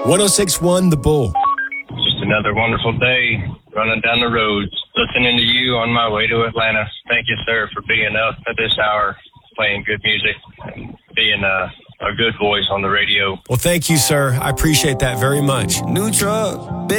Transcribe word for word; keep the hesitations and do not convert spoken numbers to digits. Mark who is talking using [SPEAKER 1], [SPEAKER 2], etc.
[SPEAKER 1] one oh six point one The Bull.
[SPEAKER 2] Just another wonderful day running down the roads, listening to you on my way to Atlanta. Thank you, sir, for being up at this hour, playing good music, and being a, a good voice on the radio.
[SPEAKER 1] Well, thank you, sir. I appreciate that very much.
[SPEAKER 3] New truck.